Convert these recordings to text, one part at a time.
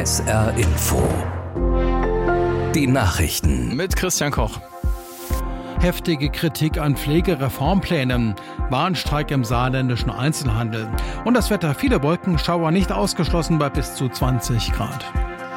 SR Info. Die Nachrichten mit Christian Koch. Heftige Kritik an Pflegereformplänen, Warnstreik im saarländischen Einzelhandel und das Wetter, viele Wolkenschauer nicht ausgeschlossen bei bis zu 20 Grad.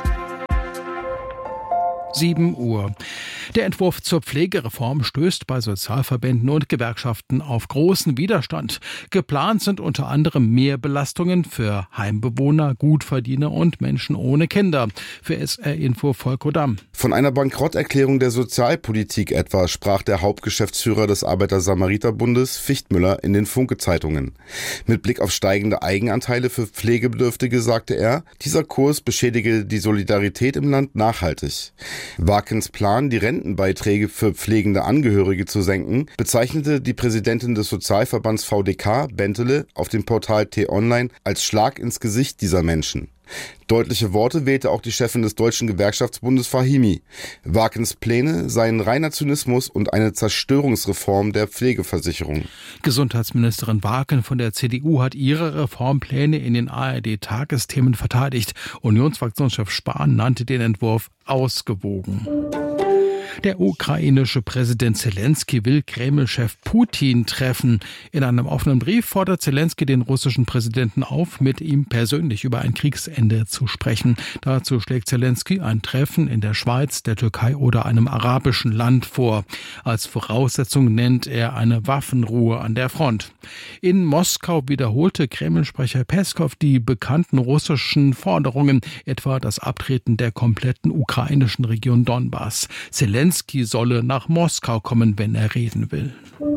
7 Uhr. Der Entwurf zur Pflegereform stößt bei Sozialverbänden und Gewerkschaften auf großen Widerstand. Geplant sind unter anderem Mehrbelastungen für Heimbewohner, Gutverdiener und Menschen ohne Kinder. Für SR Info Volker Damm. Von einer Bankrotterklärung der Sozialpolitik etwa sprach der Hauptgeschäftsführer des Arbeiter-Samariter-Bundes Fichtmüller in den Funke-Zeitungen. Mit Blick auf steigende Eigenanteile für Pflegebedürftige sagte er, dieser Kurs beschädige die Solidarität im Land nachhaltig. Warkens Plan, die Rentenbeiträge für pflegende Angehörige zu senken, bezeichnete die Präsidentin des Sozialverbands VDK, Bentele, auf dem Portal T-Online als Schlag ins Gesicht dieser Menschen. Deutliche Worte wählte auch die Chefin des Deutschen Gewerkschaftsbundes Fahimi. Warkens Pläne seien reiner Zynismus und eine Zerstörungsreform der Pflegeversicherung. Gesundheitsministerin Warken von der CDU hat ihre Reformpläne in den ARD-Tagesthemen verteidigt. Unionsfraktionschef Spahn nannte den Entwurf ausgewogen. Der ukrainische Präsident Zelensky will Kreml-Chef Putin treffen. In einem offenen Brief fordert Zelensky den russischen Präsidenten auf, mit ihm persönlich über ein Kriegsende zu sprechen. Dazu schlägt Zelensky ein Treffen in der Schweiz, der Türkei oder einem arabischen Land vor. Als Voraussetzung nennt er eine Waffenruhe an der Front. In Moskau wiederholte Kreml-Sprecher Peskow die bekannten russischen Forderungen, etwa das Abtreten der kompletten ukrainischen Region Donbass. Zelensky solle nach Moskau kommen, wenn er reden will.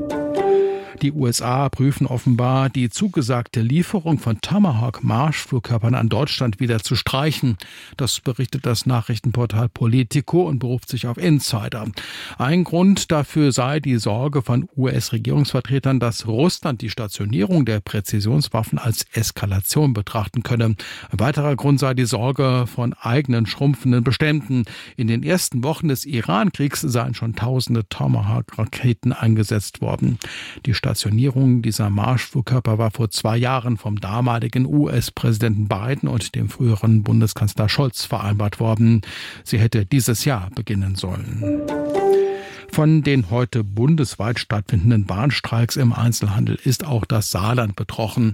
Die USA prüfen offenbar, die zugesagte Lieferung von Tomahawk-Marschflugkörpern an Deutschland wieder zu streichen. Das berichtet das Nachrichtenportal Politico und beruft sich auf Insider. Ein Grund dafür sei die Sorge von US-Regierungsvertretern, dass Russland die Stationierung der Präzisionswaffen als Eskalation betrachten könne. Ein weiterer Grund sei die Sorge von eigenen schrumpfenden Beständen. In den ersten Wochen des Iran-Kriegs seien schon tausende Tomahawk-Raketen eingesetzt worden. Die Stationierung dieser Marschflugkörper war vor 2 Jahren vom damaligen US-Präsidenten Biden und dem früheren Bundeskanzler Scholz vereinbart worden. Sie hätte dieses Jahr beginnen sollen. Von den heute bundesweit stattfindenden Warnstreiks im Einzelhandel ist auch das Saarland betroffen.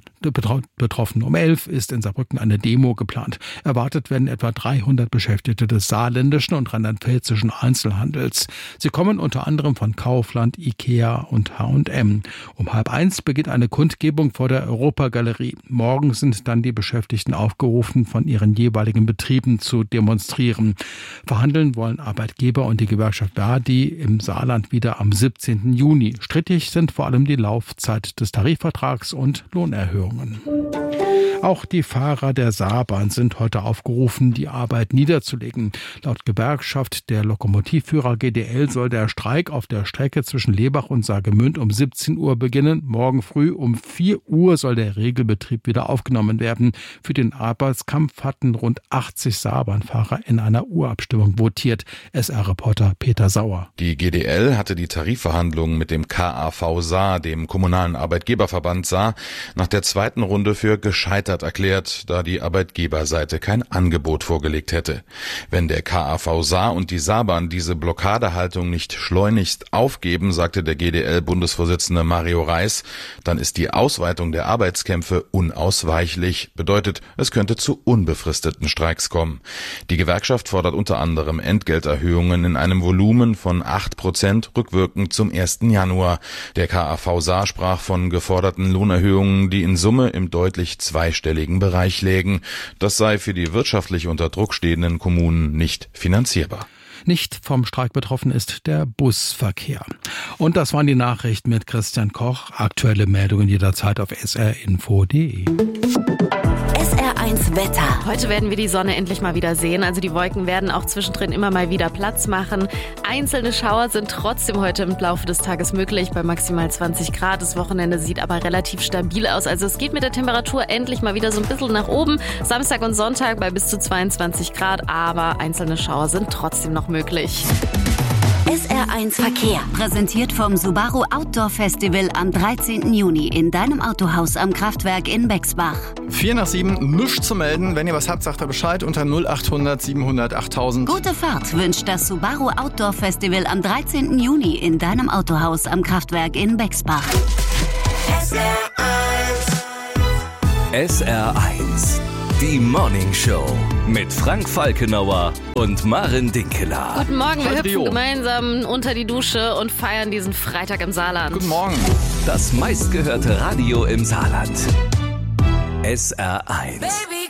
Um 11 ist in Saarbrücken eine Demo geplant. Erwartet werden etwa 300 Beschäftigte des saarländischen und rheinland-pfälzischen Einzelhandels. Sie kommen unter anderem von Kaufland, Ikea und H&M. Um 12:30 beginnt eine Kundgebung vor der Europagalerie. Morgen sind dann die Beschäftigten aufgerufen, von ihren jeweiligen Betrieben zu demonstrieren. Verhandeln wollen Arbeitgeber und die Gewerkschaft Verdi im Saarland wieder am 17. Juni. Strittig sind vor allem die Laufzeit des Tarifvertrags und Lohnerhöhungen. Auch die Fahrer der Saarbahn sind heute aufgerufen, die Arbeit niederzulegen. Laut Gewerkschaft der Lokomotivführer GDL soll der Streik auf der Strecke zwischen Lebach und Saargemünd um 17 Uhr beginnen. Morgen früh um 4 Uhr soll der Regelbetrieb wieder aufgenommen werden. Für den Arbeitskampf hatten rund 80 Saarbahnfahrer in einer Urabstimmung votiert. SR-Reporter Peter Sauer. Die GDL hatte die Tarifverhandlungen mit dem KAV Saar, dem kommunalen Arbeitgeberverband Saar, nach der zweiten Runde für gescheitert erklärt, da die Arbeitgeberseite kein Angebot vorgelegt hätte. Wenn der KAV Saar und die Saarbahn diese Blockadehaltung nicht schleunigst aufgeben, sagte der GDL-Bundesvorsitzende Mario Reis, dann ist die Ausweitung der Arbeitskämpfe unausweichlich. Bedeutet, es könnte zu unbefristeten Streiks kommen. Die Gewerkschaft fordert unter anderem Entgelterhöhungen in einem Volumen von 8% rückwirkend zum 1. Januar. Der KAV Saar sprach von geforderten Lohnerhöhungen, die in Summe im deutlich zweistelligen Bereich lägen. Das sei für die wirtschaftlich unter Druck stehenden Kommunen nicht finanzierbar. Nicht vom Streik betroffen ist der Busverkehr. Und das waren die Nachrichten mit Christian Koch. Aktuelle Meldungen jederzeit auf srinfo.de. SR1 Wetter. Heute werden wir die Sonne endlich mal wieder sehen. Also die Wolken werden auch zwischendrin immer mal wieder Platz machen. Einzelne Schauer sind trotzdem heute im Laufe des Tages möglich bei maximal 20 Grad. Das Wochenende sieht aber relativ stabil aus. Also es geht mit der Temperatur endlich mal wieder so ein bisschen nach oben. Samstag und Sonntag bei bis zu 22 Grad. Aber einzelne Schauer sind trotzdem noch möglich. SR1 Verkehr. Präsentiert vom Subaru Outdoor Festival am 13. Juni in deinem Autohaus am Kraftwerk in Bexbach. 6:45, nichts zu melden. Wenn ihr was habt, sagt ihr Bescheid unter 0800 700 8000. Gute Fahrt wünscht das Subaru Outdoor Festival am 13. Juni in deinem Autohaus am Kraftwerk in Bexbach. SR1, die Morning Show mit Frank Falkenauer und Maren Dinkeler. Guten Morgen, wir Trio. hüpfen gemeinsam unter die Dusche und feiern diesen Freitag im Saarland. Guten Morgen. Das meistgehörte Radio im Saarland. SR1.